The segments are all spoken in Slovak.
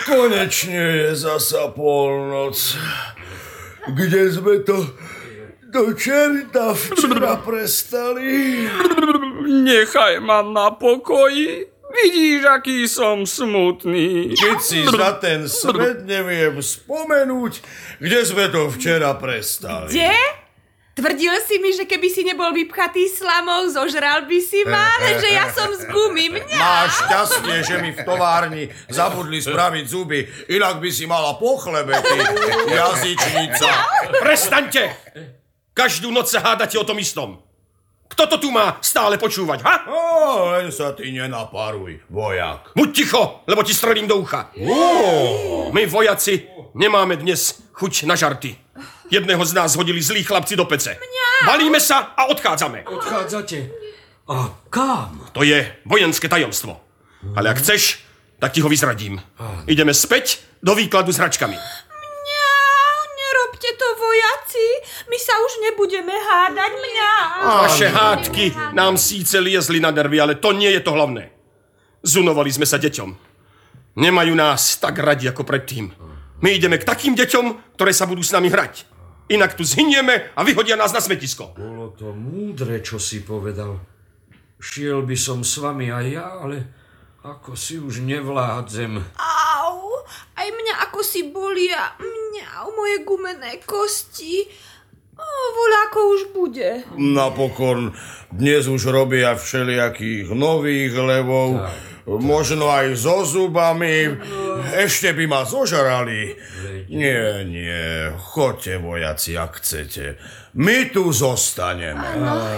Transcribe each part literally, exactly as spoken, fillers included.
Konečne je zasa polnoc. Kde sme to do čerta včera prestali? Nechaj ma na pokoji. Vidíš, aký som smutný. Keď si za ten svet neviem spomenúť, kde sme to včera prestali. Kde? Tvrdil si mi, že keby si nebol vypchatý slamou, zožral by si ma, že ja som z gumy. Mňa. Máš šťastie, že mi v továrni zabudli spraviť zuby, inak by si mala po chlebe, ty jazyčnica. Prestaňte! Každú noc sa hádate o tom istom. Kto to tu má stále počúvať, ha? No, len sa ty nenaparuj, vojak. Buď ticho, lebo ti strelím do ucha. Oh. My vojaci nemáme dnes chuť na žarty. Jedného z nás hodili zlí chlapci do pece. Mňa. Balíme sa a odchádzame. Odchádzate? A kam? To je vojenské tajomstvo. Ale ak chceš, tak ti ho vyzradím. Ideme späť do výkladu s hračkami. Mňa, nerobte to, vojaci. My sa už nebudeme hádať, mňa. Vaše hádky nám síce liezli na nervy, ale to nie je to hlavné. Zunovali sme sa deťom. Nemajú nás tak radi ako predtým. My ideme k takým deťom, ktoré sa budú s nami hrať. Inak tu zhynieme a vyhodia nás na smetisko. Bolo to múdre, čo si povedal. Šiel by som s vami aj ja, ale ako si už nevládzem. Au, aj mňa ako si bolia. Mňa, moje gumené kosti. O, voľako už bude. Napokon dnes už robia všelijakých nových levov, možno aj so zubami. Ešte by ma zožrali. Nie, nie, choďte, vojaci, ak chcete. My tu zostaneme.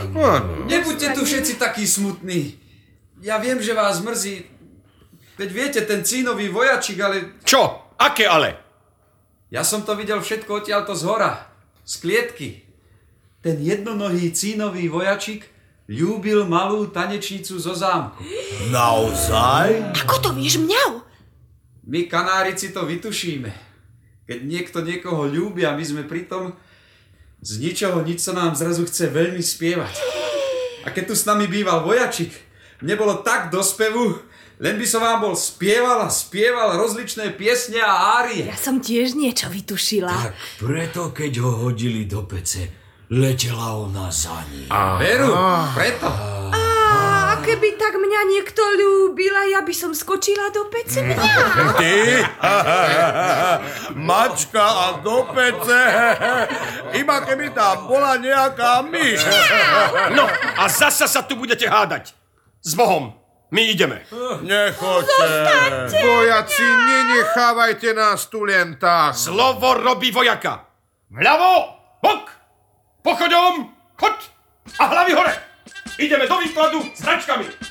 Nebuďte tu všetci takí smutní. Ja viem, že vás mrzí. Veď viete, ten cínový vojačik, ale... Čo? Aké ale? Ja som to videl všetko odtiaľto z hora. Z klietky. Ten jednonohý cínový vojačik ľúbil malú tanečnicu zo zámku. Naozaj? Ako to vieš, mňau? My kanárici to vytušíme. Keď niekto niekoho ľúbi a my sme pritom, z ničoho nič sa nám zrazu chce veľmi spievať. A keď tu s nami býval vojačik, mne bolo tak do spevu, len by som vám bol spieval a spieval rozličné piesne a árie. Ja som tiež niečo vytušila. Tak preto, keď ho hodili do pece, letela ona za ním. Veru, preto. A keby tak mňa niekto ľúbila, ja by som skočila do pece, mňa. Ty? Mačka a do pece? Iba keby tam bola nejaká myš. No, a zasa sa tu budete hádať. S Bohom. My ideme. Nechoďte. Vojaci, nenechávajte nás tu len tak. Slovo robí vojaka. Vľavo, bok, pochodom, choď a hlavy hore. Ideme do výkladu s hračkami.